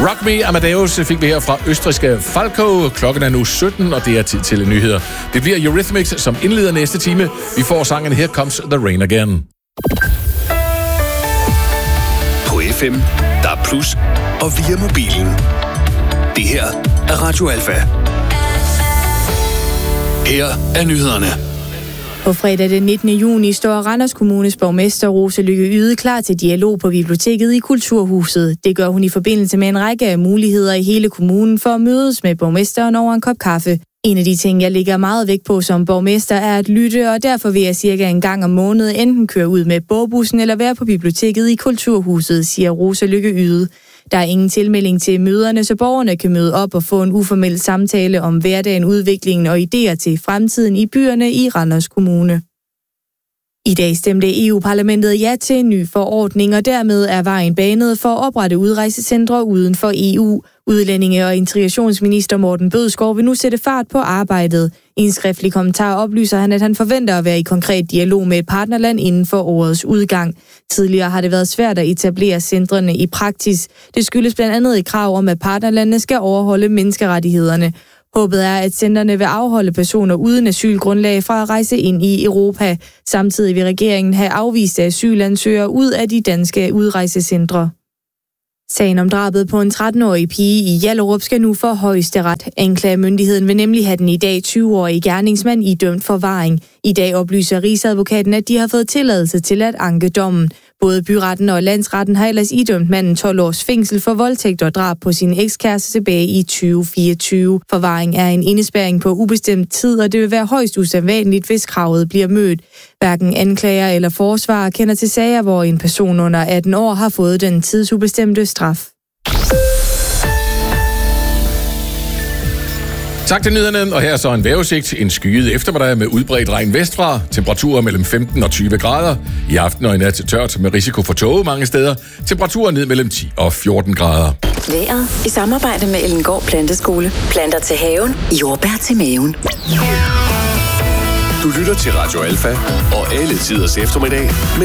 Rock Me Amadeus fik vi her fra østrigske Falco. Klokken er nu 17, og det er tid til nyheder. Det bliver Eurythmics, som indleder næste time. Vi får sangen Here Comes the Rain Again. På FM, der er plus, og via mobilen. Det her er Radio Alfa. Her er nyhederne. På fredag den 19. juni står Randers Kommunes borgmester Rosa Lykke Yde klar til dialog på biblioteket i Kulturhuset. Det gør hun i forbindelse med en række af muligheder i hele kommunen for at mødes med borgmesteren over en kop kaffe. En af de ting, jeg lægger meget vægt på som borgmester, er at lytte, og derfor vil jeg cirka en gang om måneden enten køre ud med bogbussen eller være på biblioteket i Kulturhuset, siger Rosa Lykke Yde. Der er ingen tilmelding til møderne, så borgerne kan møde op og få en uformel samtale om hverdagen, udviklingen og idéer til fremtiden i byerne i Randers Kommune. I dag stemte EU-parlamentet ja til en ny forordning, og dermed er vejen banet for at oprette udrejsecentre uden for EU. Udlændinge- og integrationsminister Morten Bødskov vil nu sætte fart på arbejdet. I en skriftlig kommentar oplyser han, at han forventer at være i konkret dialog med et partnerland inden for årets udgang. Tidligere har det været svært at etablere centrene i praksis. Det skyldes blandt andet et krav om, at partnerlandene skal overholde menneskerettighederne. Håbet er, at centrene vil afholde personer uden asylgrundlag fra at rejse ind i Europa. Samtidig vil regeringen have afvist asylansøgere ud af de danske udrejsecentre. Sagen om drabet på en 13-årig pige i Hjallerup skal nu for højesteret. Anklagemyndigheden vil nemlig have den i dag 20-årige gerningsmand idømt forvaring. I dag oplyser Rigsadvokaten, at de har fået tilladelse til at anke dommen. Både byretten og landsretten har ellers idømt manden 12 års fængsel for voldtægt og drab på sin ekskæreste tilbage i 2024. Forvaring er en indespærring på ubestemt tid, og det vil være højst usædvanligt, hvis kravet bliver mødt. Hverken anklager eller forsvarer kender til sager, hvor en person under 18 år har fået den tidsubestemte straf. Tak til nyhederne, og her er så en vejrudsigt. En skyet eftermiddag med udbredt regn vestfra. Temperaturer mellem 15 og 20 grader. I aften og i nat til tørt med risiko for tåge mange steder. Temperaturer ned mellem 10 og 14 grader. Vejret i samarbejde med Ellengård Planteskole. Planter til haven, jordbær til maven. Du lytter til Radio Alfa og alle tiders eftermiddag med